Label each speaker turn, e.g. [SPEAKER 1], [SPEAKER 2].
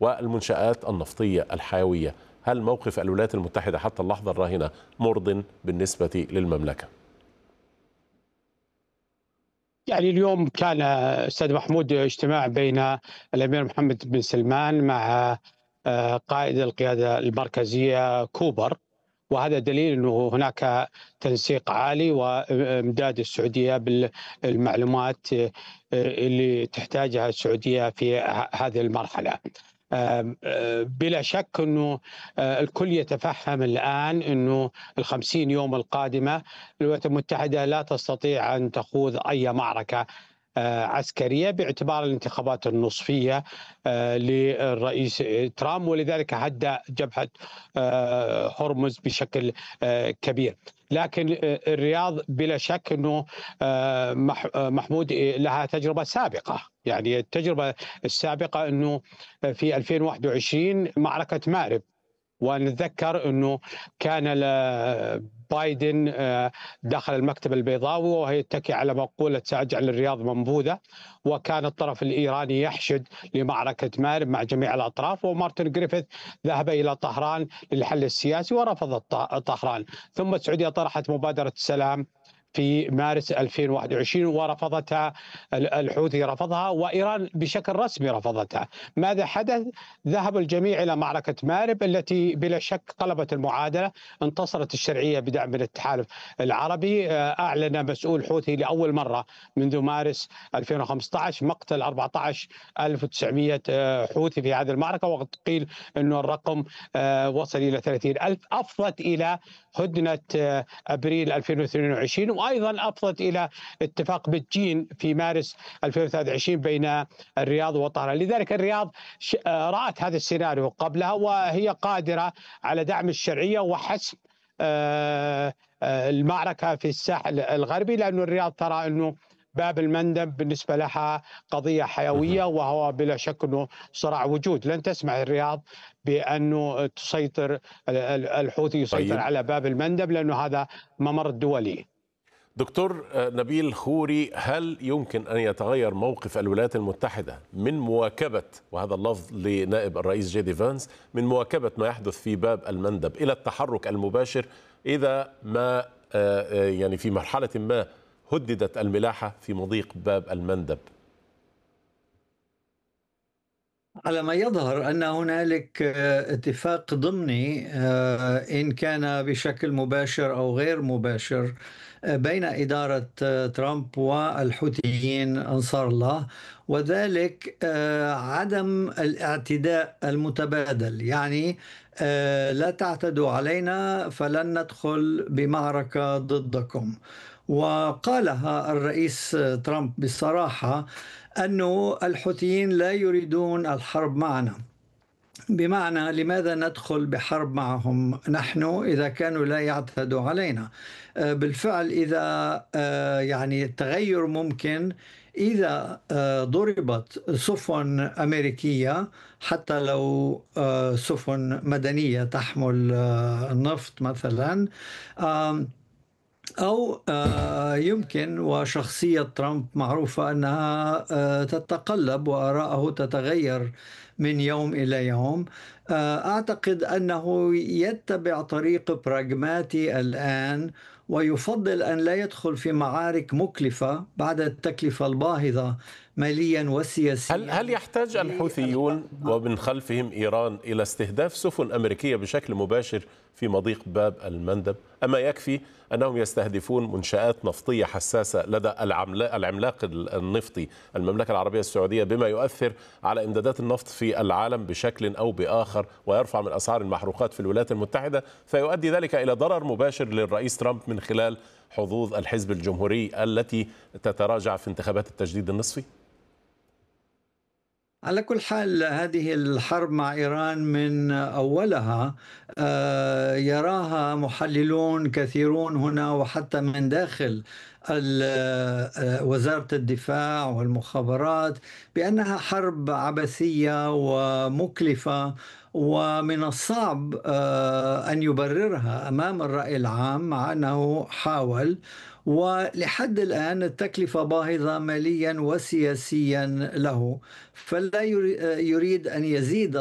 [SPEAKER 1] والمنشآت النفطية الحيوية. هل موقف الولايات المتحدة حتى اللحظة الراهنة مرضٍ بالنسبة للمملكة؟
[SPEAKER 2] يعني اليوم كان أستاذ محمود اجتماع بين الأمير محمد بن سلمان مع قائد القيادة المركزية كوبر، وهذا دليل أنه هناك تنسيق عالي وإمداد السعودية بالمعلومات اللي تحتاجها السعودية في هذه المرحلة. بلا شك أنه الكل يتفهم الآن أنه ال50 يوم القادمة الولايات المتحدة لا تستطيع أن تخوض أي معركة عسكرية باعتبار الانتخابات النصفية للرئيس ترامب، ولذلك هدأ جبهة هرمز بشكل كبير. لكن الرياض بلا شك أنه محمود لها تجربة سابقة، يعني التجربة السابقة أنه في 2021 معركة مأرب، ونتذكر أنه كان بايدن دخل المكتب البيضاوي وهو يتكي على مقولة سأجعل الرياض منبوذة، وكان الطرف الإيراني يحشد لمعركة مأرب مع جميع الأطراف، ومارتن جريفيث ذهب إلى طهران للحل السياسي ورفضت طهران، ثم السعودية طرحت مبادرة السلام في مارس 2021 ورفضتها الحوثي، رفضها، وإيران بشكل رسمي رفضتها. ماذا حدث؟ ذهب الجميع إلى معركة مأرب التي بلا شك قلبت المعادلة. انتصرت الشرعية بدعم من التحالف العربي. أعلن مسؤول حوثي لأول مرة منذ مارس 2015 مقتل 14,900 حوثي في هذه المعركة، وقد قيل أنه الرقم وصل إلى 30,000. أفضت إلى هدنة أبريل 2022، وأيضا أفضت إلى اتفاق بكين في مارس 2023 بين الرياض وطهران. لذلك الرياض رأت هذا السيناريو قبلها، وهي قادرة على دعم الشرعية وحسم المعركة في الساحل الغربي، لأن الرياض ترى أنه باب المندب بالنسبة لها قضية حيوية، وهو بلا شك أنه صراع وجود. لن تسمع الرياض بأنه تسيطر الحوثي يسيطر
[SPEAKER 1] طيب
[SPEAKER 2] على باب المندب، لأنه هذا ممر دولي.
[SPEAKER 1] دكتور نبيل خوري، هل يمكن أن يتغير موقف الولايات المتحدة من مواكبة، وهذا اللفظ لنائب الرئيس جي دي فانس، من مواكبة ما يحدث في باب المندب إلى التحرك المباشر إذا ما يعني في مرحلة ما هددت الملاحة في مضيق باب المندب؟
[SPEAKER 3] على ما يظهر أن هنالك اتفاق ضمني إن كان بشكل مباشر أو غير مباشر بين إدارة ترامب والحوثيين أنصار الله، وذلك عدم الاعتداء المتبادل. يعني لا تعتدوا علينا فلن ندخل بمعركة ضدكم. وقالها الرئيس ترامب بصراحة أن الحوثيين لا يريدون الحرب معنا، بمعنى لماذا ندخل بحرب معهم نحن إذا كانوا لا يعتدوا علينا؟ بالفعل إذا يعني التغير ممكن إذا ضربت سفن أمريكية، حتى لو سفن مدنية تحمل النفط مثلا، أو يمكن، وشخصية ترامب معروفة أنها تتقلب وآراءه تتغير من يوم إلى يوم، أعتقد أنه يتبع طريق براغماتي الآن، ويفضل أن لا يدخل في معارك مكلفة بعد التكلفة الباهظة ماليا وسياسيا.
[SPEAKER 1] هل يحتاج الحوثيون ومن خلفهم إيران إلى استهداف سفن أمريكية بشكل مباشر في مضيق باب المندب؟ أما يكفي أنهم يستهدفون منشآت نفطية حساسة لدى العملاق النفطي المملكة العربية السعودية، بما يؤثر على إمدادات النفط في العالم بشكل أو بآخر، ويرفع من أسعار المحروقات في الولايات المتحدة، فيؤدي ذلك إلى ضرر مباشر للرئيس ترامب من خلال حظوظ الحزب الجمهوري التي تتراجع في انتخابات التجديد النصفي؟
[SPEAKER 3] على كل حال هذه الحرب مع إيران من أولها يراها محللون كثيرون هنا وحتى من داخل وزارة الدفاع والمخابرات بأنها حرب عبثية ومكلفة، ومن الصعب أن يبررها أمام الرأي العام، مع أنه حاول. ولحد الآن التكلفة باهظة ماليا وسياسيا له، فلا يريد أن يزيد